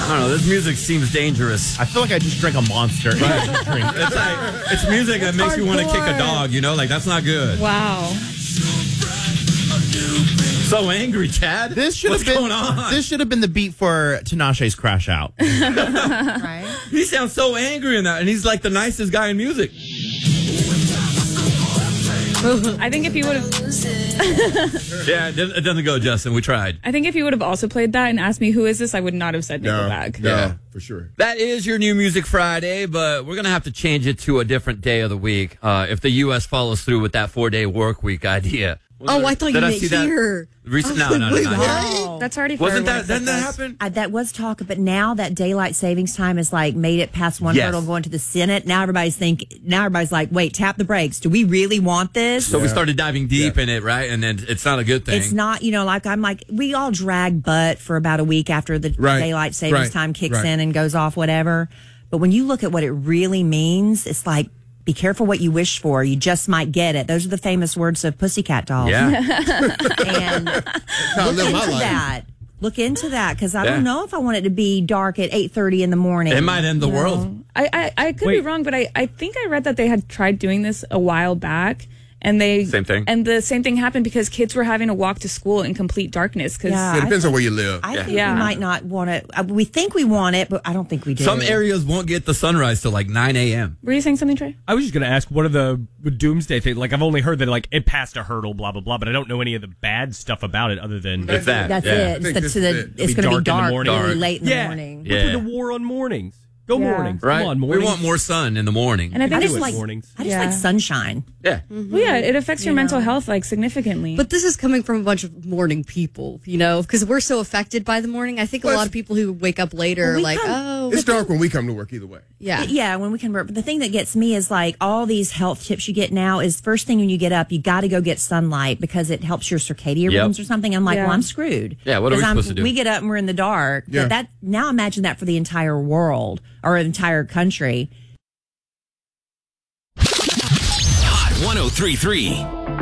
I don't know. This music seems dangerous. I feel like I just drank a Monster. It's music that makes you want to kick a dog, Like, that's not good. Wow. So angry, Chad. This should What's have been going on? This should have been the beat for Tinashe's Crash Out. Right? He sounds so angry in that, and he's like the nicest guy in music. I think if you would have, Yeah, it doesn't go, Justin. We tried. I think if you would have also played that and asked me who is this, I would not have said Nickelback. No, for sure. That is your New Music Friday, but we're going to have to change it to a different day of the week if the U.S. follows through with that 4-day work week idea. I thought you meant here. No. That's already Wasn't fair. that? Didn't that happen? That was talk, but now that daylight savings time is like made it past one Yes. hurdle going to the Senate. Now everybody's like, wait, tap the brakes. Do we really want this? So we started diving deep in it, right? And then it's not a good thing. It's not, we all drag butt for about a week after the daylight savings time kicks in and goes off, whatever. But when you look at what it really means, it's like, be careful what you wish for. You just might get it. Those are the famous words of Pussycat Dolls. Yeah. And look into that because I don't know if I want it to be dark at 8:30 in the morning. It might end the world. I could be wrong, but I think I read that they had tried doing this a while back. And same thing. And the same thing happened because kids were having to walk to school in complete darkness. It depends on where you live. I think we might not want it. We think we want it, but I don't think we do. Some areas won't get the sunrise till like 9 a.m. Were you saying something, Trey? I was just going to ask, what are the doomsday things? Like, I've only heard that it passed a hurdle, blah, blah, blah, but I don't know any of the bad stuff about it other than... It's that. That's it. It's going to be dark really late in the morning. What's with the war on mornings? Go mornings. Right. Come on, mornings. We want more sun in the morning. And I think I just like sunshine. Yeah. Well, yeah, it affects your mental health significantly. But this is coming from a bunch of morning people, because we're so affected by the morning. I think a lot of people who wake up later are like, it's dark when we come to work either way. Yeah, when we can work. But the thing that gets me is like all these health tips you get now is first thing when you get up, you got to go get sunlight because it helps your circadian rhythms or something. I'm like, well, I'm screwed. Yeah, what are we supposed to do? We get up and we're in the dark. Yeah. But now imagine that for the entire world or entire country. Hot 103.3.